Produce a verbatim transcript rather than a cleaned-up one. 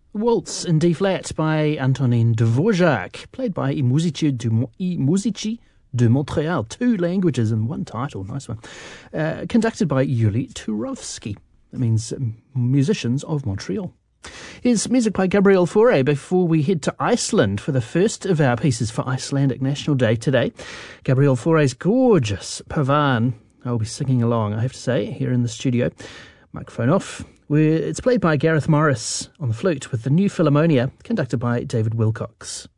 Waltz in D-flat by Antonin Dvorak, played by I Musici de, Mo- I Musici de Montréal. Two languages in one title, nice one. Uh, conducted by Yuli Turovsky. That means um, musicians of Montreal. Here's music by Gabriel Fauré before we head to Iceland for the first of our pieces for Icelandic National Day today. Gabriel Fauré's gorgeous Pavan. I'll be singing along, I have to say, here in the studio. Microphone off. We're, it's played by Gareth Morris on the flute with the New Philharmonia, conducted by David Wilcox.